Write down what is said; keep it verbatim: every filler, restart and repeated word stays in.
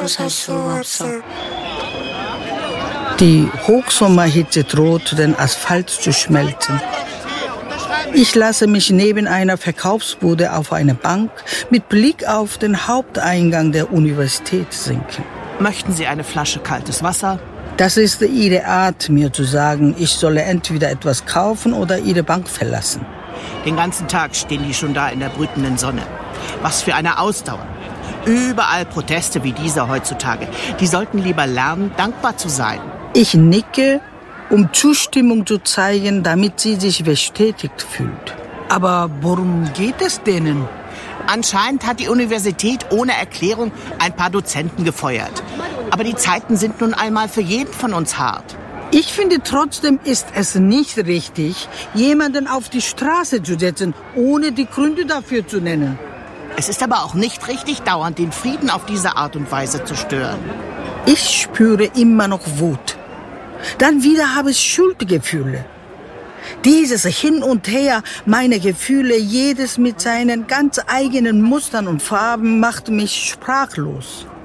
살 수가 없어. Die Hochsommerhitze droht, den Asphalt zu schmelzen. Ich lasse mich neben einer Verkaufsbude auf eine Bank mit Blick auf den Haupteingang der Universität sinken. Möchten Sie eine Flasche kaltes Wasser? Das ist Ihre Art, mir zu sagen, ich solle entweder etwas kaufen oder Ihre Bank verlassen. Den ganzen Tag stehen die schon da in der brütenden Sonne. Was für eine Ausdauer. Überall Proteste wie dieser heutzutage. Die sollten lieber lernen, dankbar zu sein. Ich nicke, um Zustimmung zu zeigen, damit sie sich bestätigt fühlt. Aber worum geht es denen? Anscheinend hat die Universität ohne Erklärung ein paar Dozenten gefeuert. Aber die Zeiten sind nun einmal für jeden von uns hart. Ich finde trotzdem ist es nicht richtig, jemanden auf die Straße zu setzen, ohne die Gründe dafür zu nennen. Es ist aber auch nicht richtig, dauernd den Frieden auf diese Art und Weise zu stören. Ich spüre immer noch Wut. Dann wieder habe ich Schuldgefühle. Dieses Hin und Her meiner Gefühle, jedes mit seinen ganz eigenen Mustern und Farben, macht mich sprachlos.